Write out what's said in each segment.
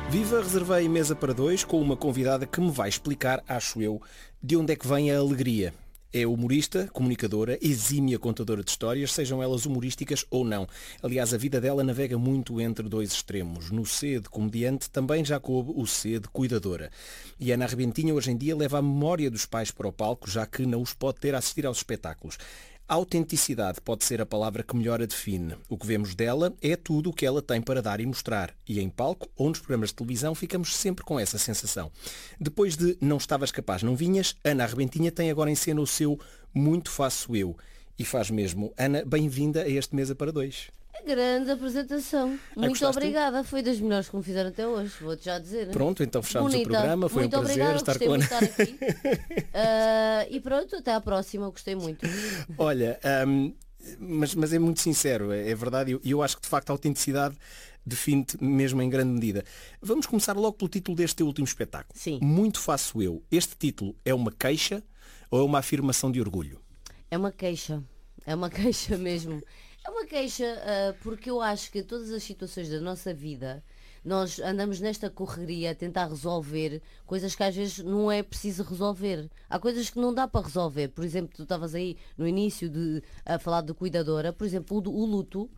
Viva, reservei mesa para dois com uma convidada que me vai explicar, acho eu, de onde é que vem a alegria. É humorista, comunicadora, exímia contadora de histórias, sejam elas humorísticas ou não. Aliás, a vida dela navega muito entre dois extremos. No C de comediante também já coube o C de cuidadora. E Ana Arrebentinha hoje em dia leva a memória dos pais para o palco, já que não os pode ter a assistir aos espetáculos. Autenticidade pode ser a palavra que melhor a define. O que vemos dela é tudo o que ela tem para dar e mostrar. E em palco ou nos programas de televisão ficamos sempre com essa sensação. Depois de Não Estavas Capaz, Não Vinhas, Ana Arrebentinha tem agora em cena o seu Muito Faço Eu. E faz mesmo. Ana, bem-vinda a este Mesa para Dois. Grande apresentação. Muito gostaste? obrigada. Foi das melhores que me fizeram até hoje. Vou-te já dizer. Pronto, então fechámos Bonita. o programa. Foi muito um prazer obrigada. estar Gostei com a muito Ana. de estar aqui. E pronto, até à próxima. Gostei muito. Olha, mas é muito sincero, é verdade. E eu acho que de facto a autenticidade define-te mesmo em grande medida. Vamos começar logo pelo título deste teu último espetáculo. Sim. Muito Faço Eu. Este título é uma queixa ou é uma afirmação de orgulho? É uma queixa. É uma queixa mesmo. É uma queixa porque eu acho que todas as situações da nossa vida nós andamos nesta correria a tentar resolver coisas que às vezes não é preciso resolver. Há coisas que não dá para resolver. Por exemplo, tu estavas aí no início a falar de cuidadora. Por exemplo, o luto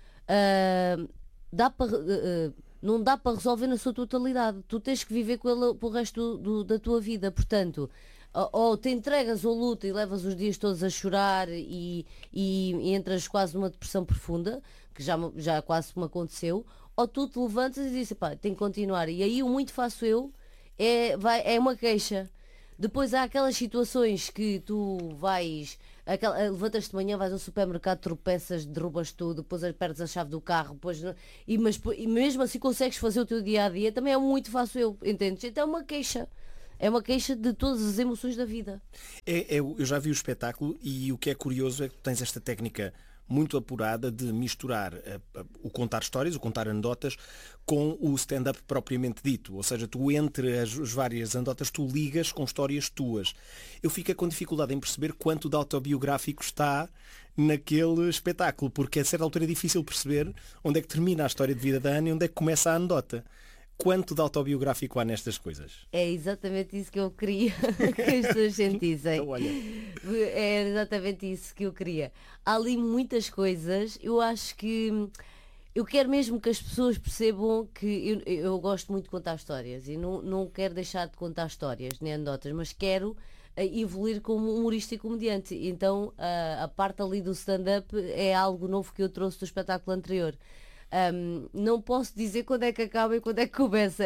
não dá para resolver na sua totalidade. Tu tens que viver com ele para o resto da tua vida. Portanto, ou te entregas ao luto e levas os dias todos a chorar e entras quase numa depressão profunda, que já quase me aconteceu, ou tu te levantas e dizes, pá, tenho que continuar. E aí o Muito Faço Eu é uma queixa. Depois há aquelas situações que tu levantas-te de manhã, vais ao supermercado, tropeças, derrubas tudo, depois perdes a chave do carro, depois, e mesmo assim consegues fazer o teu dia-a-dia, também é um Muito Faço Eu, entendes? Então é uma queixa. É uma queixa de todas as emoções da vida. Eu já vi o espetáculo e o que é curioso é que tu tens esta técnica muito apurada de misturar o contar histórias, o contar anedotas, com o stand-up propriamente dito. Ou seja, tu entre as várias anedotas, tu ligas com histórias tuas. Eu fico com dificuldade em perceber quanto de autobiográfico está naquele espetáculo, porque a certa altura é difícil perceber onde é que termina a história de vida da Ana e onde é que começa a anedota. Quanto de autobiográfico há nestas coisas? É exatamente isso que eu queria que as pessoas sentissem. Então, olha. É exatamente isso que eu queria. Há ali muitas coisas. Eu acho que eu quero mesmo que as pessoas percebam que eu gosto muito de contar histórias e não quero deixar de contar histórias, nem anedotas, mas quero evoluir como humorista e comediante. Então a parte ali do stand-up é algo novo que eu trouxe do espetáculo anterior. Não posso dizer quando é que acaba e quando é que começa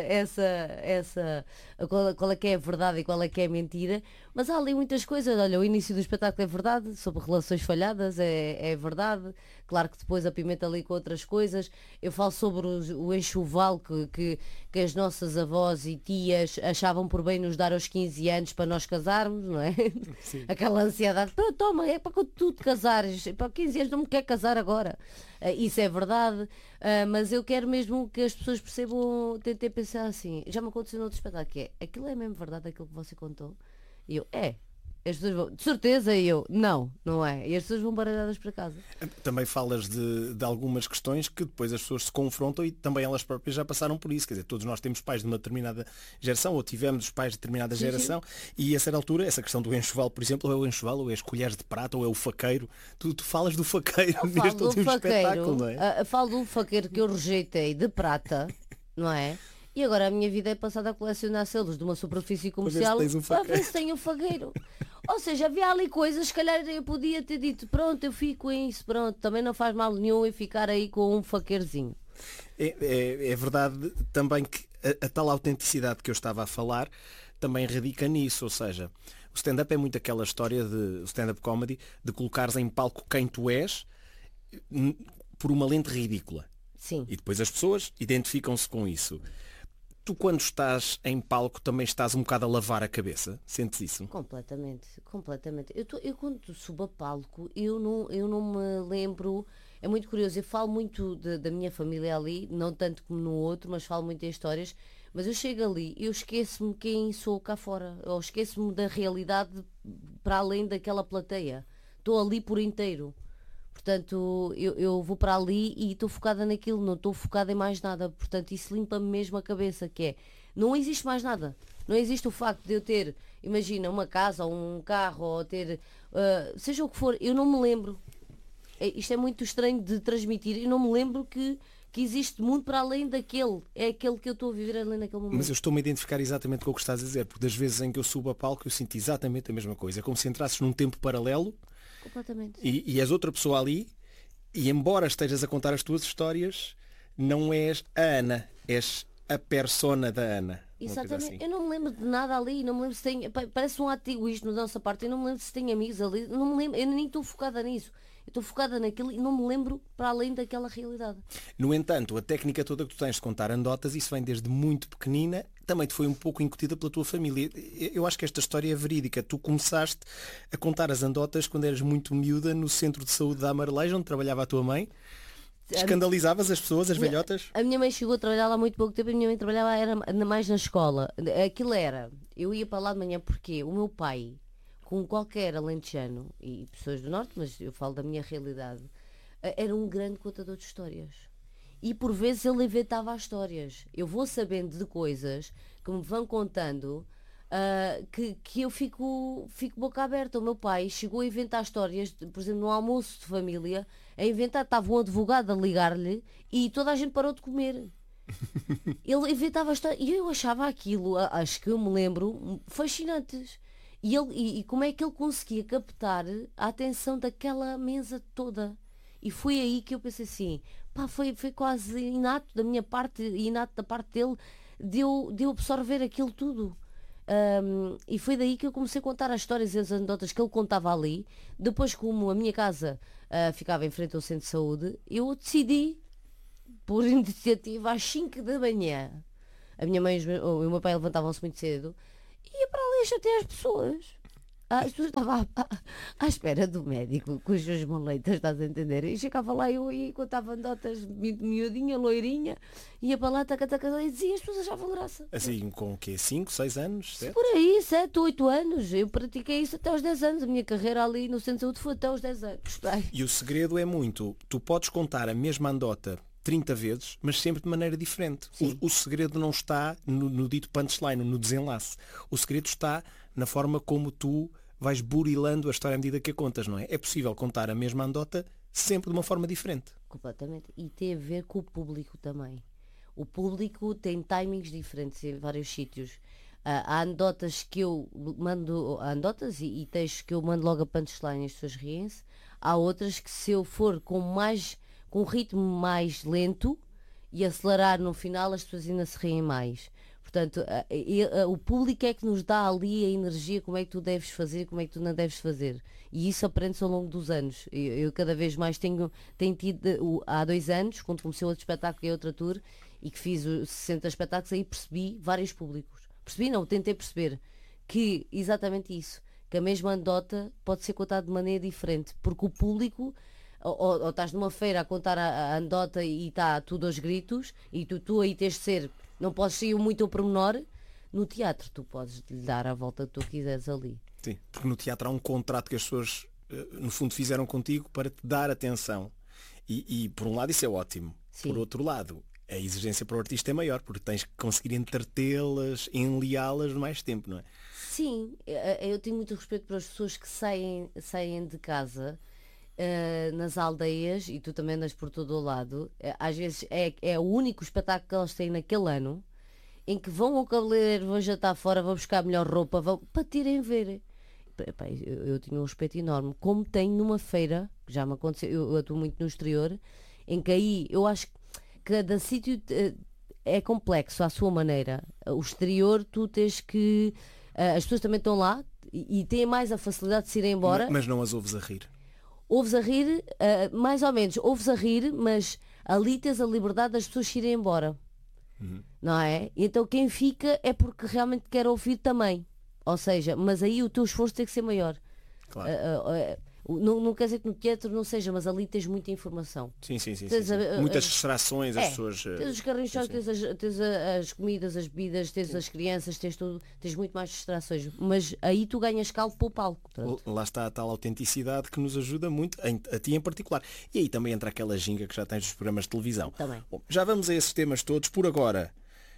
qual é que é a verdade e qual é que é a mentira, mas há ali muitas coisas. Olha, o início do espetáculo é verdade, sobre relações falhadas é verdade, claro que depois apimenta ali com outras coisas. Eu falo sobre o enxoval que as nossas avós e tias achavam por bem nos dar aos 15 anos para nós casarmos, não é? Sim. Aquela ansiedade, toma, é para quando tu te casares, para 15 anos não me quer casar agora. Isso é verdade, mas eu quero mesmo que as pessoas percebam, tentem pensar assim. Já me aconteceu no outro espetáculo, que é, aquilo é mesmo verdade aquilo que você contou? E eu, as pessoas vão, de certeza, e eu, não é. E as pessoas vão baralhadas para casa. Também falas de algumas questões que depois as pessoas se confrontam e também elas próprias já passaram por isso. Quer dizer, todos nós temos pais de uma determinada geração ou tivemos os pais de determinada geração e a certa altura, essa questão do enxoval, por exemplo, ou é o enxoval, ou é as colheres de prata, ou é o faqueiro. Tu falas do faqueiro neste último espetáculo, não é? Falo do faqueiro que eu rejeitei de prata, não é? E agora a minha vida é passada a colecionar selos de uma superfície comercial para ver se tenho um faqueiro. Ou seja, havia ali coisas, se calhar eu podia ter dito, pronto, eu fico com isso, pronto, também não faz mal nenhum eu ficar aí com um faqueirozinho. É verdade também que a tal autenticidade que eu estava a falar também radica nisso, ou seja, o stand-up é muito aquela história o stand-up comedy, de colocares em palco quem tu és por uma lente ridícula. Sim. E depois as pessoas identificam-se com isso. Tu quando estás em palco também estás um bocado a lavar a cabeça? Sentes isso? Completamente. Eu quando subo a palco, eu não me lembro. É muito curioso, eu falo muito da minha família ali, não tanto como no outro, mas falo muito em histórias. Mas eu chego ali, eu esqueço-me quem sou cá fora, ou esqueço-me da realidade para além daquela plateia. Estou ali por inteiro. Portanto, eu vou para ali e estou focada naquilo, não estou focada em mais nada. Portanto, isso limpa-me mesmo a cabeça, que é, não existe mais nada. Não existe o facto de eu ter, imagina, uma casa ou um carro, ou ter, seja o que for, eu não me lembro. Isto é muito estranho de transmitir, eu não me lembro que existe mundo para além daquele. É aquele que eu estou a viver ali naquele momento. Mas eu estou-me a identificar exatamente com o que estás a dizer, porque das vezes em que eu subo a palco eu sinto exatamente a mesma coisa. É como se entrasses num tempo paralelo. Completamente. E és outra pessoa ali, e embora estejas a contar as tuas histórias, não és a Ana, és a persona da Ana. Exatamente. Assim. Eu não me lembro de nada ali, não me lembro se tem. Parece um ato de egoísmo da nossa parte, eu não me lembro se tem amigos ali, não me lembro, eu nem estou focada nisso. Eu estou focada naquilo e não me lembro para além daquela realidade. No entanto, a técnica toda que tu tens de contar anedotas, isso vem desde muito pequenina, também te foi um pouco incutida pela tua família. Eu acho que esta história é verídica. Tu começaste a contar as anedotas quando eras muito miúda no centro de saúde da Amareleja, onde trabalhava a tua mãe. Escandalizavas as pessoas, as velhotas? A minha mãe chegou a trabalhar lá há muito pouco tempo, a minha mãe trabalhava era mais na escola. Aquilo era, eu ia para lá de manhã porque o meu pai, com qualquer alentejano, e pessoas do norte, mas eu falo da minha realidade, era um grande contador de histórias. E por vezes ele inventava as histórias. Eu vou sabendo de coisas que me vão contando, que eu fico boca aberta. O meu pai chegou a inventar histórias, por exemplo, no almoço de família, a inventar, estava um advogado a ligar-lhe e toda a gente parou de comer. Ele inventava histórias e eu achava aquilo, acho que eu me lembro, fascinantes. E como é que ele conseguia captar a atenção daquela mesa toda? E foi aí que eu pensei assim, pá, foi quase inato da minha parte, inato da parte dele, de eu absorver aquilo tudo. E foi daí que eu comecei a contar as histórias e as anedotas que ele contava ali. Depois, como a minha casa ficava em frente ao centro de saúde, eu decidi, por iniciativa, às 5 da manhã, a minha mãe e o meu pai levantavam-se muito cedo, ia para ali chatear as pessoas. As pessoas estavam à espera do médico com as suas moletas, estás a entender? E chegava lá eu e contava anedotas, miudinha, loirinha, ia para lá, taca, e dizia, as pessoas achavam graça. Assim, com o quê? 5, 6 anos? 7? Por aí, 7, 8 anos. Eu pratiquei isso até aos 10 anos. A minha carreira ali no centro de saúde foi até aos 10 anos. E o segredo é muito, tu podes contar a mesma anedota 30 vezes, mas sempre de maneira diferente. O segredo não está no dito punchline, no desenlace. O segredo está na forma como tu vais burilando a história à medida que a contas, não é? É possível contar a mesma anedota sempre de uma forma diferente. Completamente. E tem a ver com o público também. O público tem timings diferentes em vários sítios. Há anedotas que eu mando, anedotas e textos que eu mando logo a punchline e as pessoas riem-se. Há outras que se eu for com um ritmo mais lento e acelerar no final, as pessoas ainda se riem mais. Portanto, o público é que nos dá ali a energia, como é que tu deves fazer, como é que tu não deves fazer. E isso aprende-se ao longo dos anos. Eu cada vez mais tenho tido, há 2 anos, quando comecei outro espetáculo e outra tour, e que fiz os 60 espetáculos, aí percebi vários públicos. Percebi não, tentei perceber que exatamente isso, que a mesma anedota pode ser contada de maneira diferente, porque o público, ou estás numa feira a contar a anedota e está tudo aos gritos, e tu aí tens de ser, não podes sair muito ao pormenor. No teatro tu podes lhe dar a volta que tu quiseres ali. Sim, porque no teatro há um contrato que as pessoas no fundo fizeram contigo para te dar atenção. E por um lado isso é ótimo. Sim. Por outro lado, a exigência para o artista é maior, porque tens que conseguir entretê-las, enliá-las mais tempo, não é? Sim, eu tenho muito respeito pelas pessoas que saem de casa nas aldeias, e tu também andas por todo o lado. Às vezes é o único espetáculo que elas têm naquele ano, em que vão ao cabeleireiro, vão jantar fora, vão buscar a melhor roupa, vão para te irem ver. Eu tinha um respeito enorme, como tenho numa feira, que já me aconteceu, eu atuo muito no exterior, em que aí eu acho que cada sítio é complexo à sua maneira. O exterior tu tens que... as pessoas também estão lá e têm mais a facilidade de se ir embora. Mas não as ouves a rir. Ouves a rir, mais ou menos, ouves a rir, mas ali tens a liberdade das pessoas se irem embora. Não é? Então quem fica é porque realmente quer ouvir também. Ou seja, mas aí o teu esforço tem que ser maior. Claro. Não quer dizer que no teatro não seja, mas ali tens muita informação. Sim, sim, sim. Tens Muitas distrações, as é, pessoas. Tens os carrinhos de choque, tens as comidas, as bebidas, tens as crianças, tens tudo, tens muito mais distrações. Mas aí tu ganhas calo para o palco. Pronto. Lá está a tal autenticidade que nos ajuda muito, a ti em particular. E aí também entra aquela ginga que já tens dos programas de televisão. Também. Bom, já vamos a esses temas todos. Por agora,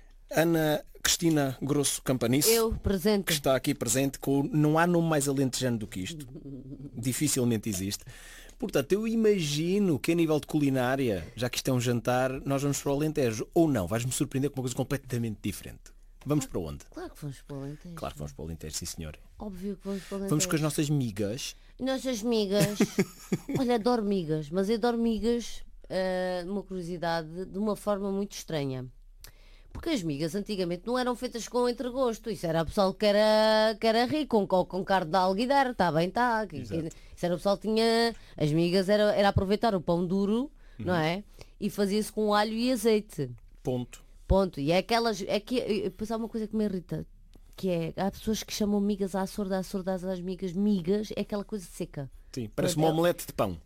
Ana Cristina Grosso Campanice, Eu, presente. que está aqui presente, não há nome mais alentejano do que isto. Dificilmente existe. Portanto, eu imagino que a nível de culinária, já que isto é um jantar, nós vamos para o Alentejo. Ou não, vais-me surpreender com uma coisa completamente diferente. Vamos para onde? Claro que vamos para o Alentejo. Claro que vamos para o Alentejo, sim senhor. Óbvio que vamos para o Alentejo. Vamos com as nossas migas. Nossas migas. Olha, adoro migas, mas eu adoro migas, uma curiosidade, de uma forma muito estranha. Porque as migas antigamente não eram feitas com entregosto. Isso era o pessoal que era rico, com carne de alguidar, está bem, está. Isso era o pessoal que tinha. As migas era aproveitar o pão duro, não é? E fazia-se com alho e azeite. Ponto. Ponto. E é aquelas. É que, depois há uma coisa que me irrita. Que é, há pessoas que chamam migas à sorda às migas. Migas é aquela coisa seca. Sim, parece uma omelete de pão.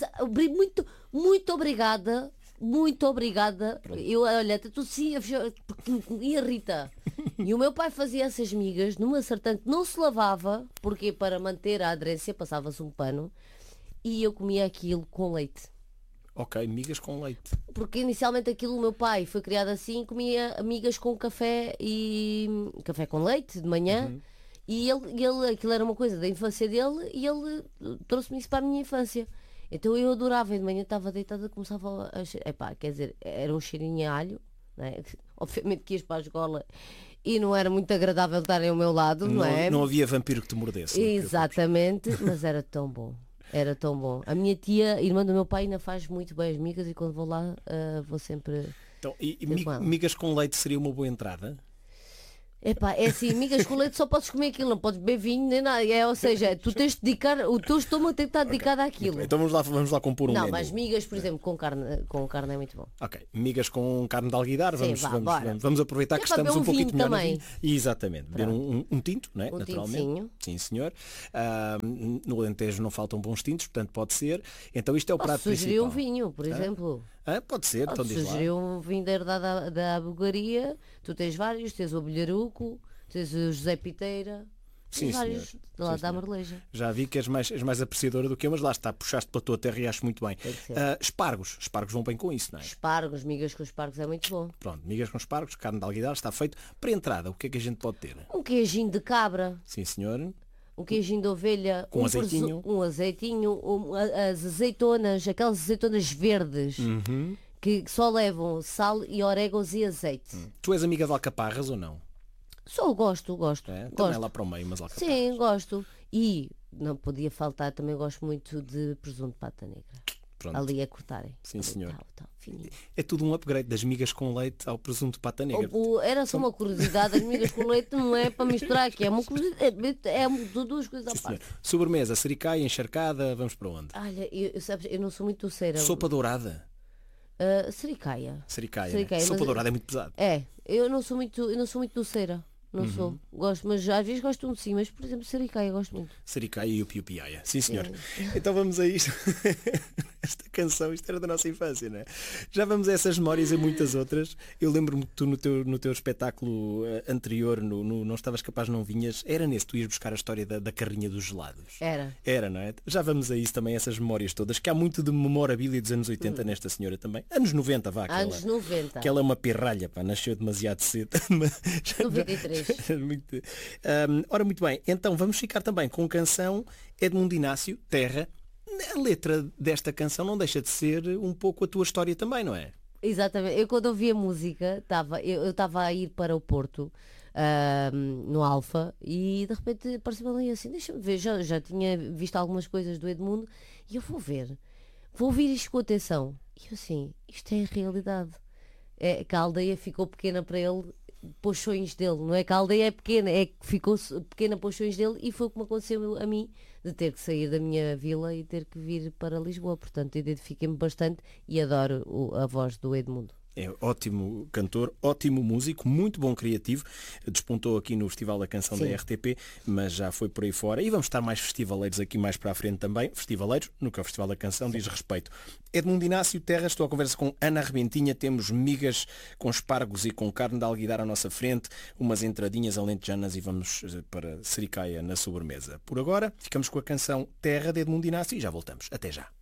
Muito, muito obrigada. Muito obrigada. Eu, olha, tu sim, porque me irrita. E o meu pai fazia essas migas numa sartã que não se lavava, porque para manter a aderência passava-se um pano, e eu comia aquilo com leite. Ok, migas com leite. Porque inicialmente aquilo, o meu pai foi criado assim, comia migas com café e café com leite de manhã. E aquilo era uma coisa da infância dele e ele trouxe-me isso para a minha infância. Então eu adorava, e de manhã estava deitada, começava quer dizer, era um cheirinho a alho, não é? Obviamente que ias para a escola e não era muito agradável estarem ao meu lado, não é? Não havia vampiro que te mordesse. Exatamente, mas era tão bom. Era tão bom. A minha tia, irmã do meu pai, ainda faz muito bem as migas e quando vou lá vou sempre. Então, migas com leite seria uma boa entrada? Epá, é assim, migas com leite só podes comer aquilo, não podes beber vinho nem nada. Ou seja, tu tens de dedicar, o teu estômago tem que estar dedicado àquilo. Então vamos lá compor um Não, menu. mas migas, por exemplo, com carne é muito bom. Ok, migas com carne de alguidar, Sim, vamos aproveitar que estamos um pouquinho melhor também. no vinho. Exatamente, beber um tinto, não é? Naturalmente. Tintinho. Sim, senhor. No Alentejo não faltam bons tintos, portanto pode ser. Então isto é o prato sugerir principal. um vinho, por exemplo. Pode ser, então diz lá. Sugerir um vinho da herdade da Bulgaria. Tu tens vários, tens o Bilharuco, tens o José Piteira. Sim, vários senhor. lá da Marleja. Já vi que és mais apreciadora do que eu, mas lá está, puxaste pela tua terra e acho muito bem. Espargos vão bem com isso, não é? Espargos, migas com espargos é muito bom. Pronto, migas com espargos, carne de alguidar, está feito. Para a entrada, o que é que a gente pode ter? Um queijinho de cabra. Sim, senhor. Um queijinho de ovelha. Com azeitinho. Um azeitinho. As azeitonas, aquelas azeitonas verdes. Que só levam sal e orégãos e azeite. Tu és amiga de alcaparras ou não? Só gosto. Também Gosto. lá para o meio, mas alcaparras. Sim, gosto. E não podia faltar, também gosto muito de presunto de pata negra. Pronto. Ali a cortarem. Sim, senhor. Fininho. É tudo um upgrade das migas com leite ao presunto de pata negra. Era só uma curiosidade, as migas com leite não é para misturar aqui, é uma curiosidade, duas coisas à Sim, parte. senhor. Sobremesa, sericaia, encharcada, vamos para onde? Olha, sabes, eu não sou muito doceira. Sopa dourada. Sericaia. Sericaia. Sericaia, Sopa mas- dourada é muito pesado. Eu não sou muito doceira. Não sou. Gosto, mas às vezes gosto de sim, mas por exemplo, sericaia gosto muito. Sericaia e o piu-piaia. Sim, senhor. Então vamos a isto. Esta canção, isto era da nossa infância, não é? Já vamos a essas memórias e muitas outras. Eu lembro-me que tu no teu espetáculo anterior, Não Estavas Capaz Não Vinhas, era nesse, tu ias buscar a história da carrinha dos gelados. Era, não é? Já vamos a isso também, essas memórias todas, que há muito de memorabilia dos anos 80 nesta senhora também. Anos 90, vá. Anos 90. Que ela é uma pirralha, pá, nasceu demasiado cedo. 93. Ora, muito bem, então vamos ficar também com canção Edmundo Inácio, Terra. A letra desta canção não deixa de ser um pouco a tua história também, não é? Exatamente. Eu quando ouvi a música, eu estava a ir para o Porto, no Alfa, e de repente apareceu ali assim, deixa-me ver, já tinha visto algumas coisas do Edmundo, e eu vou ouvir isto com atenção. E eu assim, isto é a realidade. É que a aldeia ficou pequena para ele, para os sonhos dele, não é que a aldeia é pequena, é que ficou pequena para os sonhos dele, e foi o que me aconteceu a mim, de ter que sair da minha vila e ter que vir para Lisboa. Portanto, identifiquei-me bastante e adoro a voz do Edmundo. É ótimo cantor, ótimo músico, muito bom criativo. Despontou aqui no Festival da Canção da RTP, mas já foi por aí fora. E vamos estar mais festivaleiros aqui mais para a frente também. Festivaleiros, no que é o Festival da Canção diz respeito. Edmundo Inácio Terra, estou à conversa com Ana Rebentinha. Temos migas com espargos e com carne de alguidar à nossa frente, umas entradinhas alentejanas e vamos para Sericaia na sobremesa. Por agora, ficamos com a canção Terra de Edmundo Inácio e já voltamos. Até já.